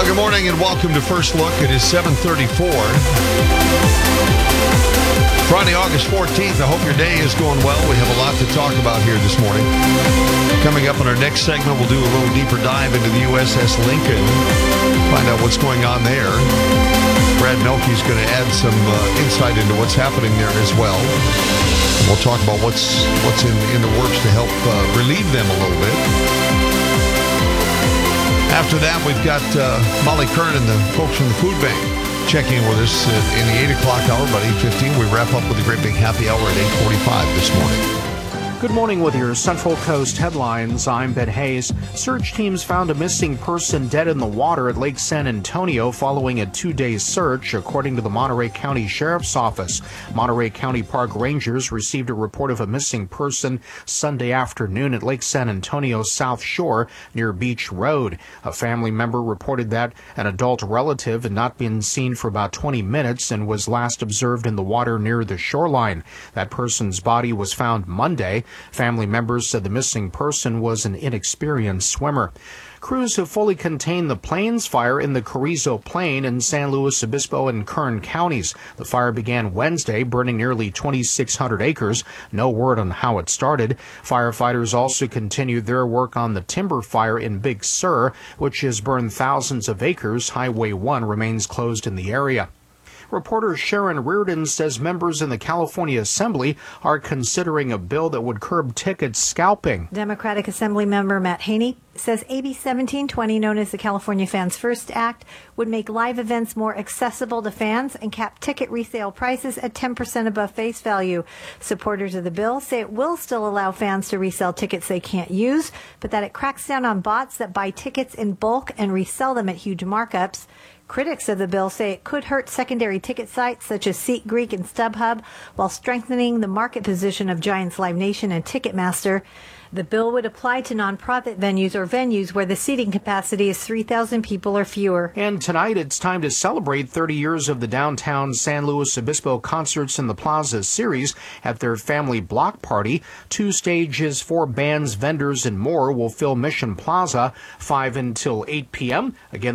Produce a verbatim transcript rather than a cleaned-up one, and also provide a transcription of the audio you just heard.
Well, good morning and welcome to First Look. It is seven thirty-four. Friday, August fourteenth. I hope your day is going well. We have a lot to talk about here this morning. Coming up in our next segment, we'll do a little deeper dive into the U S S Lincoln. Find out what's going on there. Brad Melke's going to add some uh, insight into what's happening there as well. And we'll talk about what's what's in, in the works to help uh, relieve them a little bit. After that, we've got uh, Molly Kern and the folks from the food bank checking in with us uh, in the eight o'clock hour, about eight fifteen. We wrap up with a great big happy hour at eight forty-five this morning. Good morning with your Central Coast headlines. I'm Ben Hayes. Search teams found a missing person dead in the water at Lake San Antonio following a two-day search, according to the Monterey County Sheriff's Office. Monterey County Park Rangers received a report of a missing person Sunday afternoon at Lake San Antonio's South Shore near Beach Road. A family member reported that an adult relative had not been seen for about twenty minutes and was last observed in the water near the shoreline. That person's body was found Monday. Family members said the missing person was an inexperienced swimmer. Crews have fully contained the Plains fire in the Carrizo Plain in San Luis Obispo and Kern counties. The fire began Wednesday, burning nearly twenty-six hundred acres. No word on how it started. Firefighters also continued their work on the timber fire in Big Sur, which has burned thousands of acres. Highway one remains closed in the area. Reporter Sharon Reardon says members in the California Assembly are considering a bill that would curb ticket scalping. Democratic Assembly member Matt Haney says A B seventeen twenty, known as the California Fans First Act, would make live events more accessible to fans and cap ticket resale prices at ten percent above face value. Supporters of the bill say it will still allow fans to resell tickets they can't use, but that it cracks down on bots that buy tickets in bulk and resell them at huge markups. Critics of the bill say it could hurt secondary ticket sites such as SeatGeek and StubHub, while strengthening the market position of Giants Live Nation and Ticketmaster. The bill would apply to nonprofit venues or venues where the seating capacity is three thousand people or fewer. And tonight it's time to celebrate thirty years of the downtown San Luis Obispo Concerts in the Plaza series at their family block party. Two stages, four bands, vendors, and more will fill Mission Plaza, five until eight p.m. Again,